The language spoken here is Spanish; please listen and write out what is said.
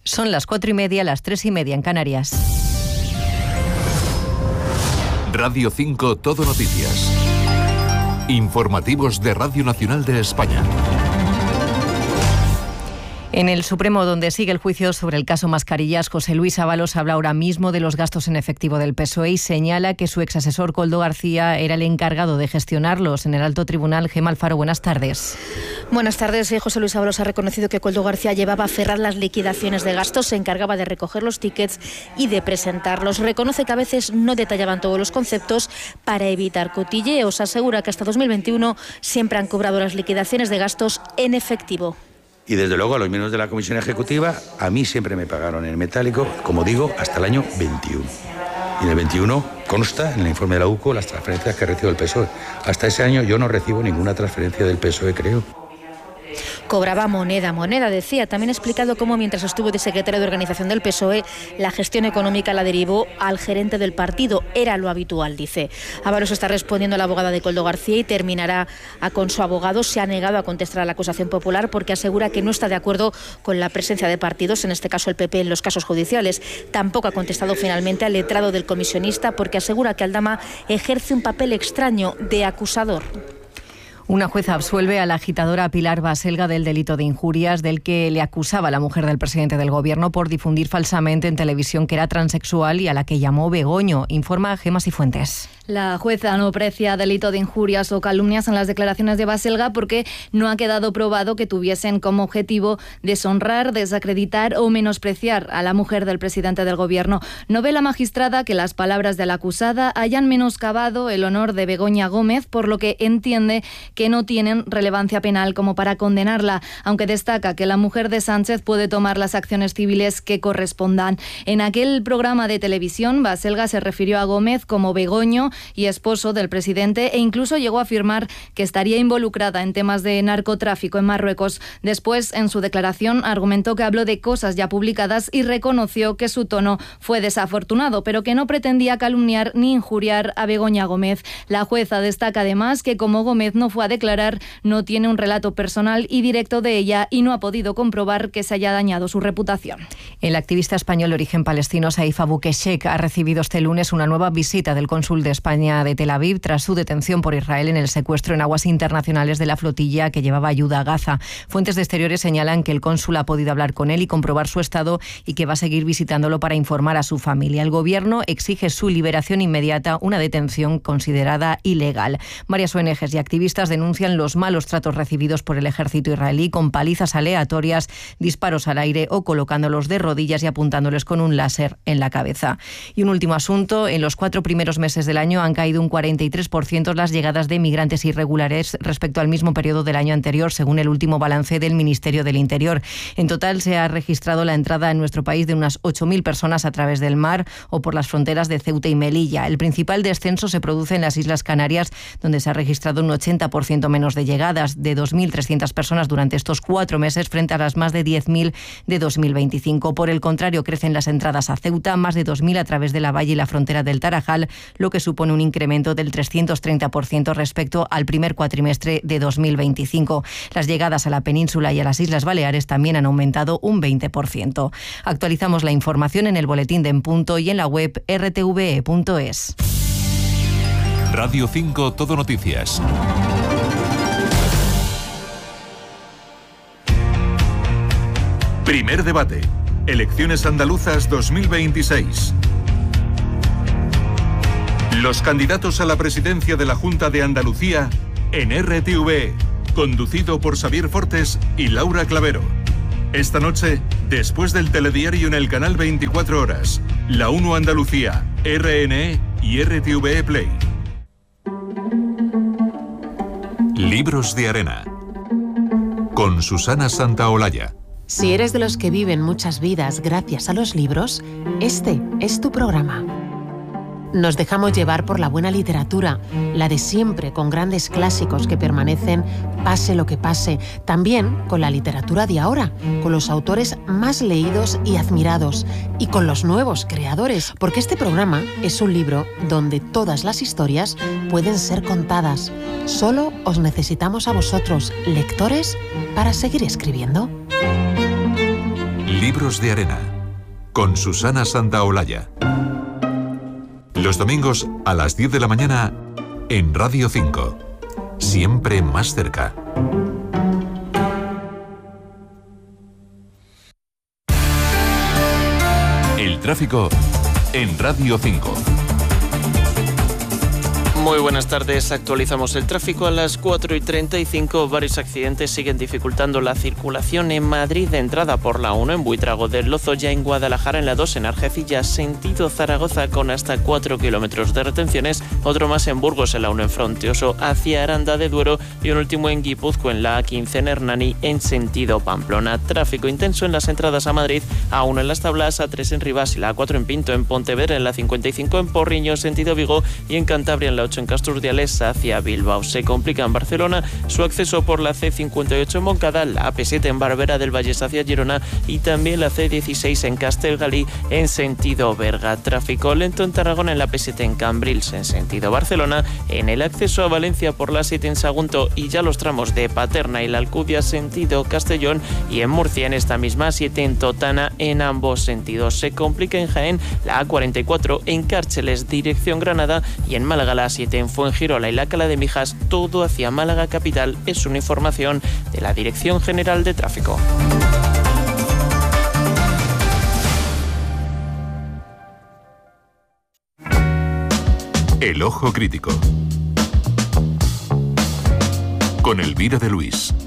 Son las 4:30, las 3:30 en Canarias. Radio 5 Todo Noticias. Informativos de Radio Nacional de España. En el Supremo, donde sigue el juicio sobre el caso Mascarillas, José Luis Ábalos habla ahora mismo de los gastos en efectivo del PSOE y señala que su exasesor Koldo García era el encargado de gestionarlos. En el alto tribunal, Gemma Alfaro, buenas tardes. Buenas tardes. José Luis Ábalos ha reconocido que Koldo García llevaba a cerrar las liquidaciones de gastos, se encargaba de recoger los tickets y de presentarlos. Reconoce que a veces no detallaban todos los conceptos para evitar cotilleos. Asegura que hasta 2021 siempre han cobrado las liquidaciones de gastos en efectivo. Y desde luego a los miembros de la Comisión Ejecutiva, a mí siempre me pagaron en metálico, como digo, hasta el año 21. Y en el 21 consta en el informe de la UCO las transferencias que recibo del PSOE. Hasta ese año yo no recibo ninguna transferencia del PSOE, creo. Cobraba moneda, decía. También ha explicado cómo mientras estuvo de secretario de organización del PSOE, la gestión económica la derivó al gerente del partido. Era lo habitual, dice. Ábalos está respondiendo a la abogada de Koldo García y terminará con su abogado. Se ha negado a contestar a la acusación popular porque asegura que no está de acuerdo con la presencia de partidos, en este caso el PP, en los casos judiciales. Tampoco ha contestado finalmente al letrado del comisionista porque asegura que Aldama ejerce un papel extraño de acusador. Una jueza absuelve a la agitadora Pilar Baselga del delito de injurias del que le acusaba la mujer del presidente del Gobierno por difundir falsamente en televisión que era transexual y a la que llamó Begoño, informa Gemma Cifuentes. La jueza no aprecia delito de injurias o calumnias en las declaraciones de Baselga porque no ha quedado probado que tuviesen como objetivo deshonrar, desacreditar o menospreciar a la mujer del presidente del Gobierno. No ve la magistrada que las palabras de la acusada hayan menoscabado el honor de Begoña Gómez, por lo que entiende que no tienen relevancia penal como para condenarla, aunque destaca que la mujer de Sánchez puede tomar las acciones civiles que correspondan. En aquel programa de televisión, Baselga se refirió a Gómez como Begoño y esposo del presidente e incluso llegó a afirmar que estaría involucrada en temas de narcotráfico en Marruecos. Después, en su declaración, argumentó que habló de cosas ya publicadas y reconoció que su tono fue desafortunado, pero que no pretendía calumniar ni injuriar a Begoña Gómez. La jueza destaca además que como Gómez no fue a declarar, no tiene un relato personal y directo de ella y no ha podido comprobar que se haya dañado su reputación. El activista español de origen palestino Saif Abu Keshek ha recibido este lunes una nueva visita del cónsul de España de Tel Aviv tras su detención por Israel en el secuestro en aguas internacionales de la flotilla que llevaba ayuda a Gaza. Fuentes de Exteriores señalan que el cónsul ha podido hablar con él y comprobar su estado y que va a seguir visitándolo para informar a su familia. El gobierno exige su liberación inmediata, una detención considerada ilegal. Varias ONGs y activistas denuncian los malos tratos recibidos por el ejército israelí con palizas aleatorias, disparos al aire o colocándolos de rodillas y apuntándoles con un láser en la cabeza. Y un último asunto, en los 4 primeros meses del año han caído un 43% las llegadas de migrantes irregulares respecto al mismo periodo del año anterior, según el último balance del Ministerio del Interior. En total se ha registrado la entrada en nuestro país de unas 8.000 personas a través del mar o por las fronteras de Ceuta y Melilla. El principal descenso se produce en las Islas Canarias, donde se ha registrado un 80% menos de llegadas, de 2.300 personas durante estos 4 meses frente a las más de 10.000 de 2025. Por el contrario, crecen las entradas a Ceuta, más de 2.000 a través de la valla y la frontera del Tarajal, lo que supone un incremento del 330% respecto al primer cuatrimestre de 2025. Las llegadas a la península y a las Islas Baleares también han aumentado un 20%. Actualizamos la información en el boletín de En Punto y en la web rtve.es. Radio 5 Todo Noticias. Primer debate. Elecciones andaluzas 2026. Los candidatos a la presidencia de la Junta de Andalucía en RTV, conducido por Xavier Fortes y Laura Clavero. Esta noche, después del telediario en el canal 24 Horas, La 1 Andalucía, RNE y RTV Play. Libros de arena. Con Susana Santaolalla. Si eres de los que viven muchas vidas gracias a los libros, este es tu programa. Nos dejamos llevar por la buena literatura, la de siempre, con grandes clásicos que permanecen pase lo que pase. También con la literatura de ahora, con los autores más leídos y admirados, y con los nuevos creadores, porque este programa es un libro donde todas las historias pueden ser contadas. Solo os necesitamos a vosotros, lectores, para seguir escribiendo. Libros Libros de Arena, con Susana Santaolalla. Los domingos a las 10 de la mañana en Radio 5. Siempre más cerca. El tráfico en Radio 5. Muy buenas tardes, actualizamos el tráfico a las 4:35. Varios accidentes siguen dificultando la circulación en Madrid, de entrada por la 1 en Buitrago del Lozo, ya en Guadalajara en la 2 en Argecillas, sentido Zaragoza con hasta 4 kilómetros de retenciones, otro más en Burgos en la 1 en Fronteoso hacia Aranda de Duero y un último en Guipúzcoa en la A15 en Hernani en sentido Pamplona. Tráfico intenso en las entradas a Madrid, A1 en Las Tablas, A3 en Rivas y la A4 en Pinto, en Pontevedra en la 55 en Porriño sentido Vigo y en Cantabria en la 8 en Casturdiales hacia Bilbao. Se complica en Barcelona su acceso por la C58 en Moncada, la AP7 en Barberá del Vallès hacia Girona y también la C16 en Castellgalí en sentido Berga. Tráfico lento en Tarragona en la P7 en Cambrils en sentido Barcelona, en el acceso a Valencia por la 7 en Sagunto y ya los tramos de Paterna y la Alcudia sentido Castellón, y en Murcia en esta misma 7 en Totana en ambos sentidos. Se complica en Jaén la A44 en Cárceles dirección Granada y en Málaga la 7 en Fuengirola y la Cala de Mijas, todo hacia Málaga capital. Es una información de la Dirección General de Tráfico. El ojo crítico. Con Elvira de Luis.